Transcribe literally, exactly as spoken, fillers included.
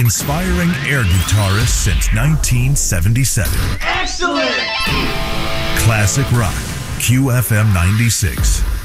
inspiring air guitarist since nineteen seventy-seven. Excellent! Classic rock, Q F M ninety-six.